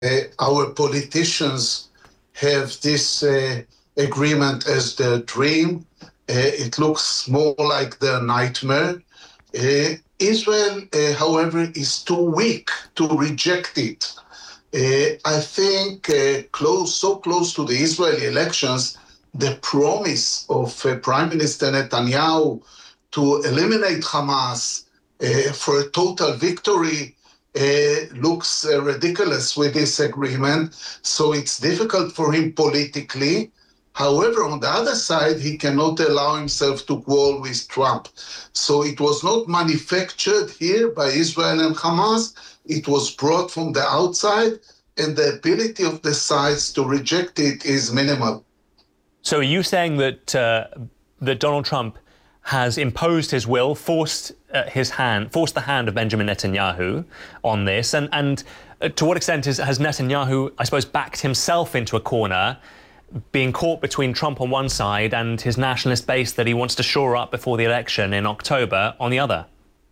our politicians have this agreement as their dream. It looks more like their nightmare. Israel, however, is too weak to reject it. I think so close to the Israeli elections, the promise of Prime Minister Netanyahu to eliminate Hamas for a total victory looks ridiculous with this agreement. So it's difficult for him politically. However, on the other side, he cannot allow himself to quarrel with Trump. So it was not manufactured here by Israel and Hamas. It was brought from the outside, and the ability of the sides to reject it is minimal. So are you saying that that Donald Trump has imposed his will, forced the hand of Benjamin Netanyahu on this, and to what extent has Netanyahu, I suppose, backed himself into a corner, being caught between Trump on one side and his nationalist base that he wants to shore up before the election in October on the other?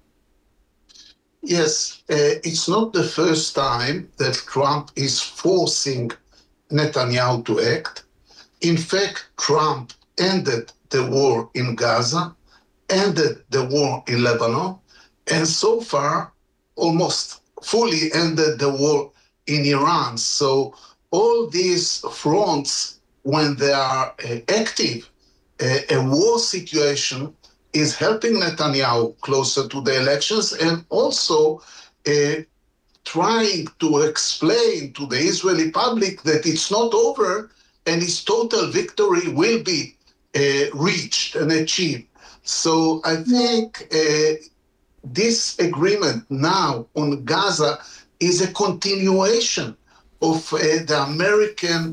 Yes, it's not the first time that Trump is forcing Netanyahu to act. In fact, Trump ended the war in Gaza, ended the war in Lebanon, and so far almost fully ended the war in Iran. So all these fronts, when they are active, a war situation is helping Netanyahu closer to the elections, and also trying to explain to the Israeli public that it's not over and his total victory will be reached and achieved. So I think this agreement now on Gaza is a continuation of the American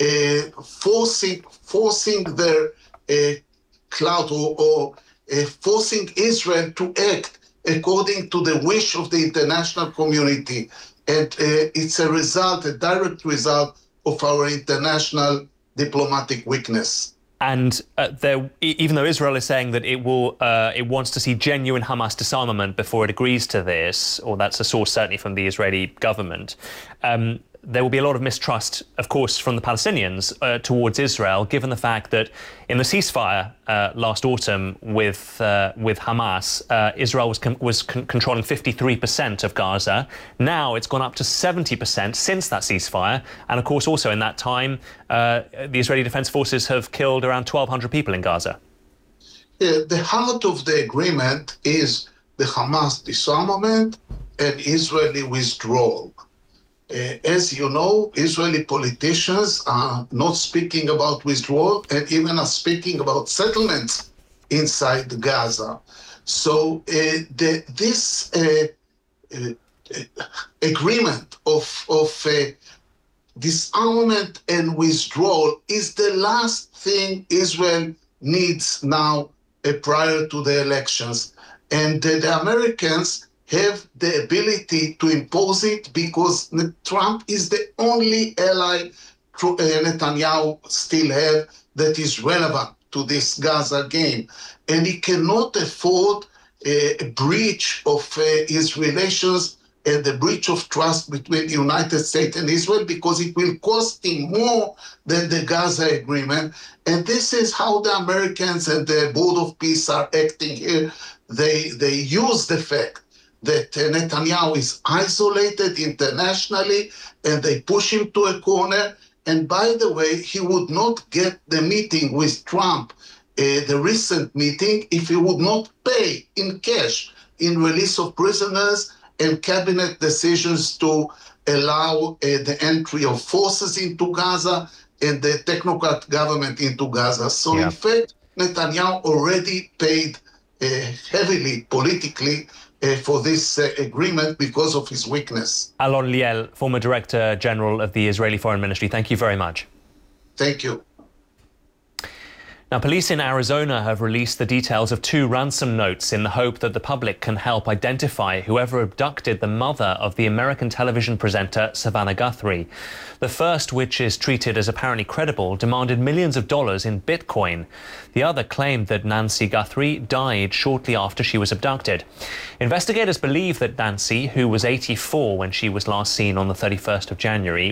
forcing their clout or forcing Israel to act according to the wish of the international community. And it's a direct result of our international diplomatic weakness. And even though Israel is saying that it wants to see genuine Hamas disarmament before it agrees to this, or that's a source certainly from the Israeli government, there will be a lot of mistrust, of course, from the Palestinians towards Israel, given the fact that in the ceasefire last autumn with Hamas, Israel was controlling 53% of Gaza. Now it's gone up to 70% since that ceasefire. And of course, also in that time, the Israeli Defense Forces have killed around 1,200 people in Gaza. The heart of the agreement is the Hamas disarmament and Israeli withdrawal. As you know, Israeli politicians are not speaking about withdrawal and even are speaking about settlements inside Gaza. So this agreement of disarmament and withdrawal is the last thing Israel needs now prior to the elections. And the Americans have the ability to impose it because Trump is the only ally Netanyahu still have that is relevant to this Gaza game. And he cannot afford a breach of his relations and the breach of trust between the United States and Israel, because it will cost him more than the Gaza agreement. And this is how the Americans and the Board of Peace are acting here. They use the fact that Netanyahu is isolated internationally, and they push him to a corner. And by the way, he would not get the meeting with Trump, the recent meeting, if he would not pay in cash in release of prisoners and cabinet decisions to allow the entry of forces into Gaza and the technocrat government into Gaza. So in fact, Netanyahu already paid heavily politically for this agreement because of his weakness. Alon Liel, former Director General of the Israeli Foreign Ministry, thank you very much. Thank you. Now, police in Arizona have released the details of 2 ransom notes in the hope that the public can help identify whoever abducted the mother of the American television presenter Savannah Guthrie. The first, which is treated as apparently credible, demanded millions of dollars in Bitcoin. The other claimed that Nancy Guthrie died shortly after she was abducted. Investigators believe that Nancy, who was 84 when she was last seen on the 31st of January,